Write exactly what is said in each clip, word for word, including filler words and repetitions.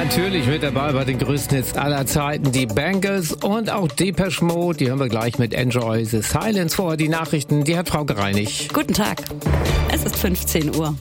Natürlich mit dabei bei den größten Hits aller Zeiten, die Bangles und auch Depeche Mode. Die hören wir gleich mit Enjoy the Silence. Vorher die Nachrichten, die hat Frau Gereinig. Guten Tag, es ist fünfzehn Uhr.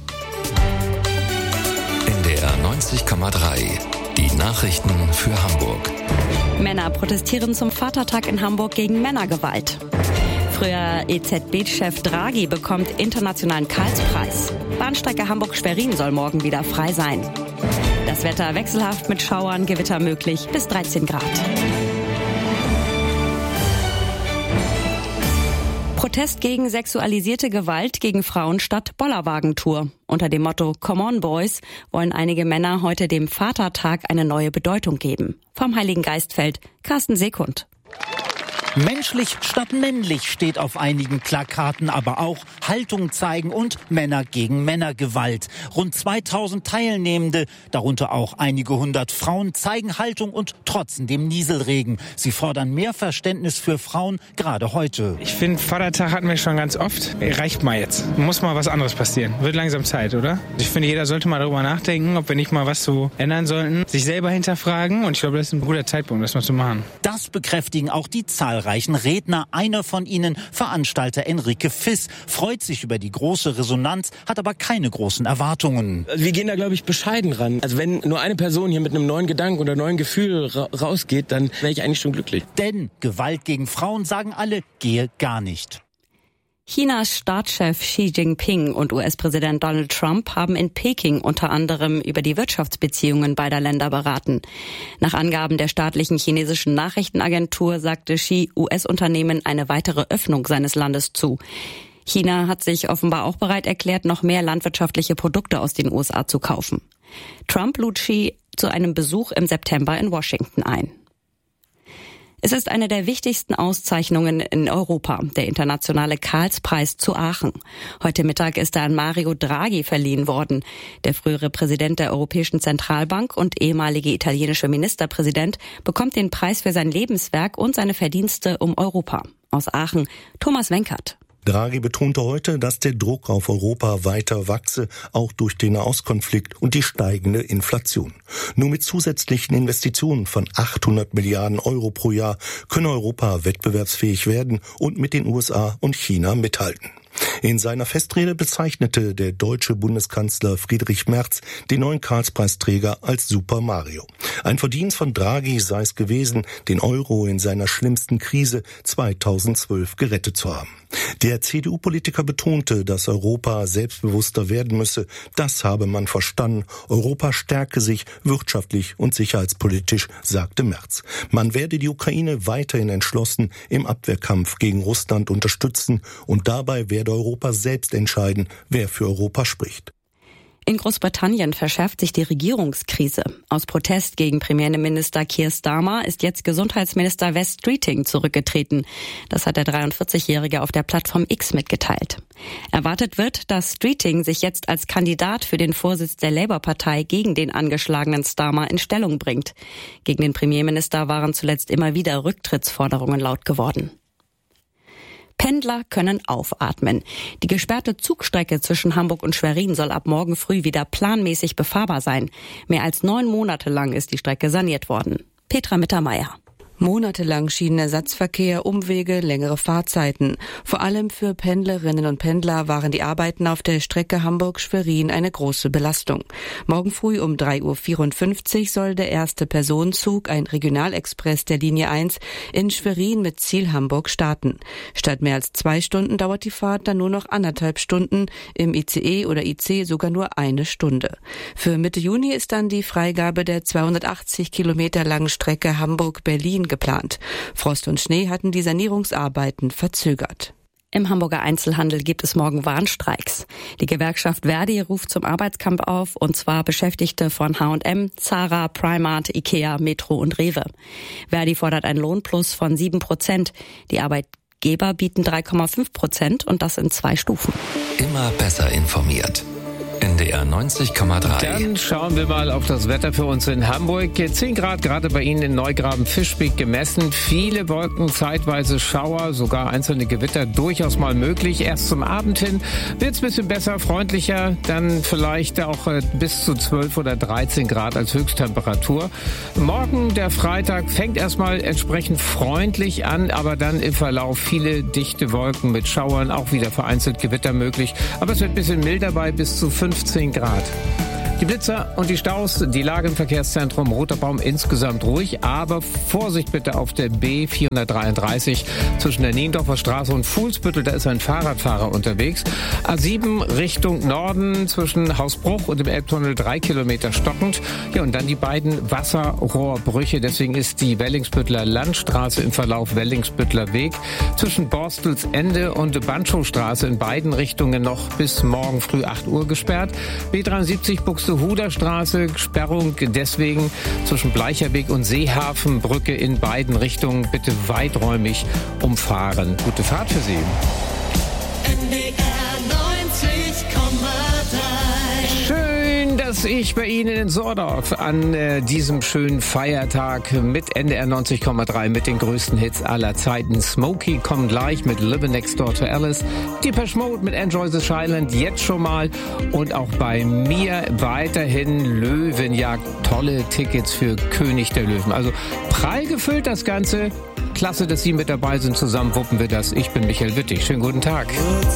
N D R neunzig Komma drei, die Nachrichten für Hamburg. Männer protestieren zum Vatertag in Hamburg gegen Männergewalt. Früher E Z B-Chef Draghi bekommt internationalen Karlspreis. Bahnstrecke Hamburg-Schwerin soll morgen wieder frei sein. Das Wetter wechselhaft mit Schauern, Gewitter möglich bis dreizehn Grad. Protest gegen sexualisierte Gewalt gegen Frauen statt Bollerwagentour. Unter dem Motto Come on Boys wollen einige Männer heute dem Vatertag eine neue Bedeutung geben. Vom Heiligen Geistfeld, Carsten Sekund. Menschlich statt männlich steht auf einigen Plakaten, aber auch Haltung zeigen und Männer gegen Männergewalt. Rund zweitausend Teilnehmende, darunter auch einige hundert Frauen, zeigen Haltung und trotzen dem Nieselregen. Sie fordern mehr Verständnis für Frauen, gerade heute. Ich finde, Vatertag hatten wir schon ganz oft. Reicht mal jetzt. Muss mal was anderes passieren. Wird langsam Zeit, oder? Ich finde, jeder sollte mal darüber nachdenken, ob wir nicht mal was so ändern sollten. Sich selber hinterfragen und ich glaube, das ist ein guter Zeitpunkt, das mal zu machen. Das bekräftigen auch die zahlreichen Redner. Einer von ihnen, Veranstalter Enrique Fiss, freut sich über die große Resonanz, hat aber keine großen Erwartungen. Wir gehen da, glaube ich, bescheiden ran. Also wenn nur eine Person hier mit einem neuen Gedanken oder neuen Gefühl ra- rausgeht, dann wäre ich eigentlich schon glücklich. Denn Gewalt gegen Frauen, sagen alle, gehe gar nicht. Chinas Staatschef Xi Jinping und U S-Präsident Donald Trump haben in Peking unter anderem über die Wirtschaftsbeziehungen beider Länder beraten. Nach Angaben der staatlichen chinesischen Nachrichtenagentur sagte Xi U S-Unternehmen eine weitere Öffnung seines Landes zu. China hat sich offenbar auch bereit erklärt, noch mehr landwirtschaftliche Produkte aus den U S A zu kaufen. Trump lud Xi zu einem Besuch im September in Washington ein. Es ist eine der wichtigsten Auszeichnungen in Europa, der internationale Karlspreis zu Aachen. Heute Mittag ist er an Mario Draghi verliehen worden. Der frühere Präsident der Europäischen Zentralbank und ehemalige italienische Ministerpräsident bekommt den Preis für sein Lebenswerk und seine Verdienste um Europa. Aus Aachen, Thomas Wenkert. Draghi betonte heute, dass der Druck auf Europa weiter wachse, auch durch den Nahostkonflikt und die steigende Inflation. Nur mit zusätzlichen Investitionen von achthundert Milliarden Euro pro Jahr könne Europa wettbewerbsfähig werden und mit den U S A und China mithalten. In seiner Festrede bezeichnete der deutsche Bundeskanzler Friedrich Merz den neuen Karlspreisträger als Super Mario. Ein Verdienst von Draghi sei es gewesen, den Euro in seiner schlimmsten Krise zweitausendzwölf gerettet zu haben. Der C D U-Politiker betonte, dass Europa selbstbewusster werden müsse. Das habe man verstanden. Europa stärke sich wirtschaftlich und sicherheitspolitisch, sagte Merz. Man werde die Ukraine weiterhin entschlossen im Abwehrkampf gegen Russland unterstützen und dabei werde Europa selbst entscheiden, wer für Europa spricht. In Großbritannien verschärft sich die Regierungskrise. Aus Protest gegen Premierminister Keir Starmer ist jetzt Gesundheitsminister Wes Streeting zurückgetreten. Das hat der dreiundvierzigjährige auf der Plattform X mitgeteilt. Erwartet wird, dass Streeting sich jetzt als Kandidat für den Vorsitz der Labour-Partei gegen den angeschlagenen Starmer in Stellung bringt. Gegen den Premierminister waren zuletzt immer wieder Rücktrittsforderungen laut geworden. Pendler können aufatmen. Die gesperrte Zugstrecke zwischen Hamburg und Schwerin soll ab morgen früh wieder planmäßig befahrbar sein. Mehr als neun Monate lang ist die Strecke saniert worden. Petra Mittermeier. Monatelang Schienenersatzverkehr, Umwege, längere Fahrzeiten. Vor allem für Pendlerinnen und Pendler waren die Arbeiten auf der Strecke Hamburg-Schwerin eine große Belastung. Morgen früh um drei Uhr vierundfünfzig soll der erste Personenzug, ein Regionalexpress der Linie eins, in Schwerin mit Ziel Hamburg starten. Statt mehr als zwei Stunden dauert die Fahrt dann nur noch anderthalb Stunden, im I C E oder I C sogar nur eine Stunde. Für Mitte Juni ist dann die Freigabe der zweihundertachtzig Kilometer langen Strecke Hamburg-Berlin geplant. Frost und Schnee hatten die Sanierungsarbeiten verzögert. Im Hamburger Einzelhandel gibt es morgen Warnstreiks. Die Gewerkschaft Verdi ruft zum Arbeitskampf auf, und zwar Beschäftigte von H und M, Zara, Primark, Ikea, Metro und Rewe. Verdi fordert einen Lohnplus von sieben Prozent. Die Arbeitgeber bieten drei Komma fünf Prozent und das in zwei Stufen. Immer besser informiert. N D R neunzig Komma drei. Dann schauen wir mal auf das Wetter für uns in Hamburg. zehn Grad gerade bei Ihnen in Neugraben-Fischbeck gemessen. Viele Wolken, zeitweise Schauer, sogar einzelne Gewitter durchaus mal möglich. Erst zum Abend hin wird es ein bisschen besser, freundlicher. Dann vielleicht auch äh, bis zu zwölf oder dreizehn Grad als Höchsttemperatur. Morgen, der Freitag, fängt erstmal entsprechend freundlich an, aber dann im Verlauf viele dichte Wolken mit Schauern, auch wieder vereinzelt Gewitter möglich. Aber es wird ein bisschen milder bei bis zu fünfzehn Grad. Die Blitzer und die Staus, die Lage im Verkehrszentrum Roter Baum insgesamt ruhig, aber Vorsicht bitte auf der B vierhundertdreiunddreißig zwischen der Niendorfer Straße und Fuhlsbüttel, da ist ein Fahrradfahrer unterwegs. A sieben Richtung Norden zwischen Hausbruch und dem Elbtunnel drei Kilometer stockend. Ja, und dann die beiden Wasserrohrbrüche, deswegen ist die Wellingsbüttler Landstraße im Verlauf Wellingsbüttler Weg zwischen Borstelsende und Bandschowstraße in beiden Richtungen noch bis morgen früh acht Uhr gesperrt. B dreiundsiebzig Buxtehude Straße, Sperrung deswegen zwischen Bleicherweg und Seehafenbrücke in beiden Richtungen. Bitte weiträumig umfahren. Gute Fahrt für Sie. N D R neunzig Komma drei. Schön, dass ich bei Ihnen in Sordorf an äh, diesem schönen Feiertag mit N D R neunzig Komma drei mit den größten Hits aller Zeiten. Smokey kommt gleich mit Living Next Door to Alice. Depeche Mode mit Enjoy the Silence jetzt schon mal. Und auch bei mir weiterhin Löwenjagd. Tolle Tickets für König der Löwen. Also prall gefüllt das Ganze. Klasse, dass Sie mit dabei sind. Zusammen wuppen wir das. Ich bin Michael Wittig. Schönen guten Tag.